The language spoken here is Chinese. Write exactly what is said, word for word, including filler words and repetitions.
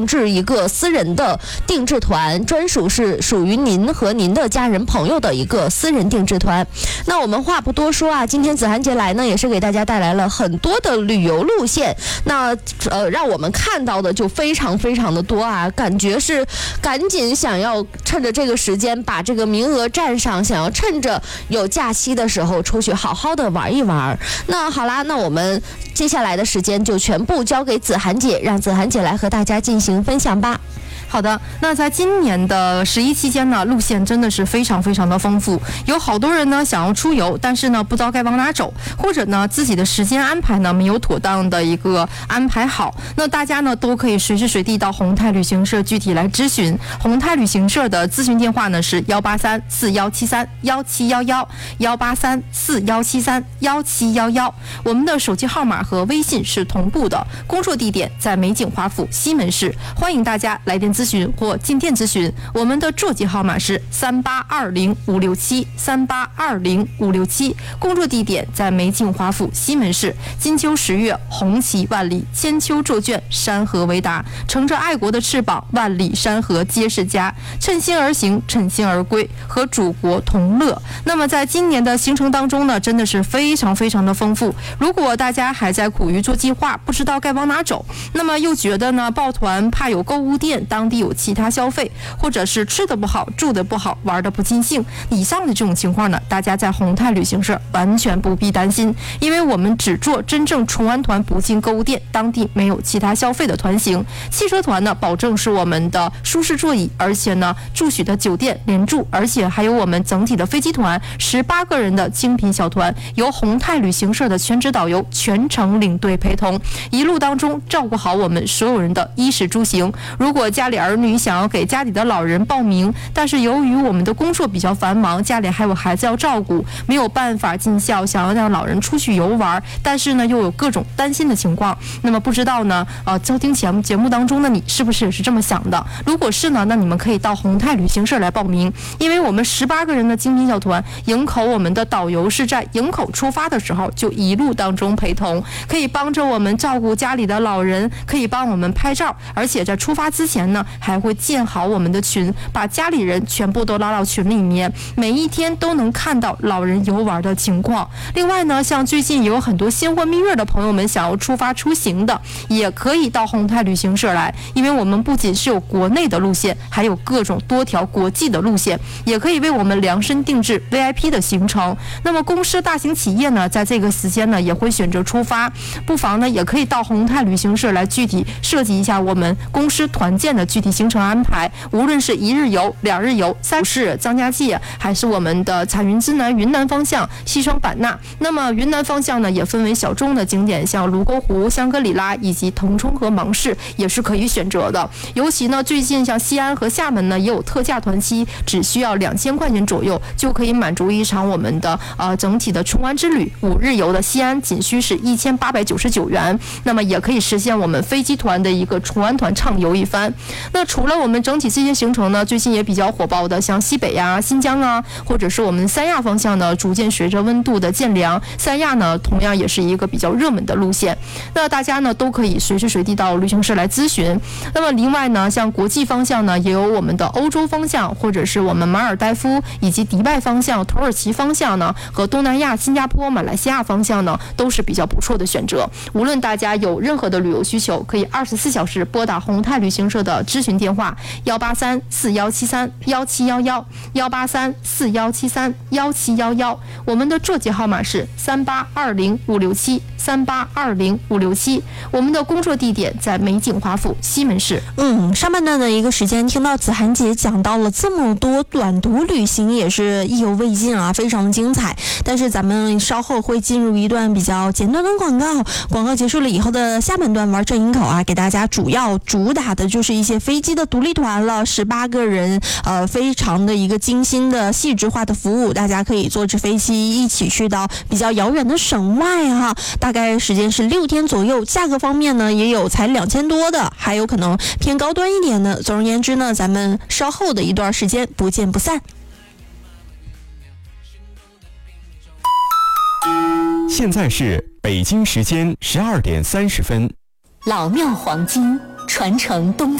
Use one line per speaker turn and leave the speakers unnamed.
定制一个私人的定制团，专属是属于您和您的家人朋友的一个私人定制团。那我们话不多说啊，今天子涵姐来呢，也是给大家带来了很多的旅游路线。那呃，让我们看到的就非常非常的多啊，感觉是赶紧想要趁着这个时间把这个名额占上，想要趁着有假期的时候出去好好的玩一玩。那好啦，那我们接下来的时间就全部交给子涵姐，让子涵姐来和大家进行分享吧。
好的，那在今年的十一期间呢，路线真的是非常非常的丰富，有好多人呢想要出游，但是呢不知道该往哪走，或者呢自己的时间安排呢没有妥当的一个安排好，那大家呢都可以随时随地到宏泰旅行社具体来咨询。宏泰旅行社的咨询电话呢是幺八三四幺七三幺七幺幺幺八三四幺七三幺七幺幺，我们的手机号码和微信是同步的，工作地点在美景华府西门市，欢迎大家来电咨询或进店咨询。我们的座机号码是三八二零五六七三八二零五六七，工作地点在美景华府西门市。金秋十月，红旗万里，千秋作卷，山河为答。乘着爱国的翅膀，万里山河皆是家。趁心而行，趁心而归，和祖国同乐。那么在今年的行程当中呢，真的是非常非常的丰富。如果大家还在苦于做计划，不知道该往哪走，那么又觉得呢抱团怕有购物店，当地有其他消费，或者是吃的不好，住的不好，玩的不尽兴，以上的这种情况呢，大家在宏泰旅行社完全不必担心，因为我们只做真正纯玩团，不进购物店，当地没有其他消费的团型。汽车团呢，保证是我们的舒适座椅，而且呢住宿的酒店连住，而且还有我们整体的飞机团，十八个人的精品小团，由宏泰旅行社的全职导游全程领队陪同，一路当中照顾好我们所有人的衣食住行。如果家里儿女想要给家里的老人报名，但是由于我们的工作比较繁忙，家里还有孩子要照顾，没有办法尽孝，想要让老人出去游玩，但是呢又有各种担心的情况，那么不知道呢呃，收听节目节目当中的你是不是也是这么想的？如果是呢，那你们可以到宏泰旅行社来报名，因为我们十八个人的精品小团，营口我们的导游是在营口出发的时候就一路当中陪同，可以帮着我们照顾家里的老人，可以帮我们拍照，而且在出发之前呢还会建好我们的群，把家里人全部都拉到群里面，每一天都能看到老人游玩的情况。另外呢，像最近有很多新婚蜜月的朋友们想要出发出行的，也可以到宏泰旅行社来，因为我们不仅是有国内的路线，还有各种多条国际的路线，也可以为我们量身定制 V I P 的行程。那么公司大型企业呢，在这个时间呢也会选择出发，不妨呢也可以到宏泰旅行社来具体设计一下我们公司团建的具体行程安排，无论是一日游、两日游、三市、张家界，还是我们的彩云之南云南方向、西双版纳。那么云南方向呢，也分为小众的景点，像泸沽湖、香格里拉以及腾冲和芒市也是可以选择的。尤其呢，最近像西安和厦门呢，也有特价团期，只需要两千块钱左右就可以满足一场我们的呃整体的纯玩之旅。五日游的西安仅需是一千八百九十九元，那么也可以实现我们飞机团的一个纯玩团畅游一番。那除了我们整体这些行程呢，最近也比较火爆的，像西北呀、新疆啊，或者是我们三亚方向呢，逐渐随着温度的渐凉，三亚呢同样也是一个比较热门的路线。那大家呢都可以随时随地到旅行社来咨询。那么另外呢，像国际方向呢，也有我们的欧洲方向，或者是我们马尔代夫以及迪拜方向、土耳其方向呢，和东南亚、新加坡、马来西亚方向呢，都是比较不错的选择。无论大家有任何的旅游需求，可以二十四小时拨打宏泰旅行社的咨询电话幺八三四幺七三幺七幺幺幺八三四幺七三幺七幺幺，我们的座机号码是三八二零五六七三八二零五六七，我们的工作地点在美景华府西门市。
嗯，上半段的一个时间，听到子涵姐讲到了这么多短途旅行，也是意犹未尽啊，非常精彩。但是咱们稍后会进入一段比较简短的广告，广告结束了以后的下半段玩这营口啊，给大家主要主打的就是一些飞机的独立团了，十八个人，呃，非常的一个精心的细致化的服务，大家可以坐着飞机一起去到比较遥远的省外哈，大概时间是六天左右，价格方面呢也有才两千多的，还有可能偏高端一点的。总而言之呢，咱们稍后的一段时间不见不散。
现在是北京时间十二点三十分。
老庙黄金传承东